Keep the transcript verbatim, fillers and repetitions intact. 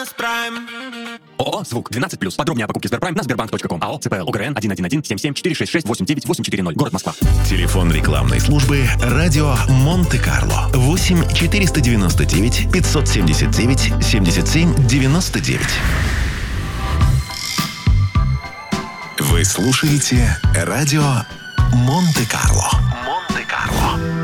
Сберпрайм. ООО «Звук» двенадцать плюс. Подробнее о покупке Сберпрайм на сбербанк точка ком. АО ЦПЛ ОГРН один один один семь семь четыре шесть шесть восемь девять восемь четыре ноль. Город Москва. Телефон рекламной службы «Радио Монте-Карло». восемь четыреста девяносто девять пятьсот семьдесят девять семьдесят семь девяносто девять. Вы слушаете «Радио Монте-Карло». Монте-Карло.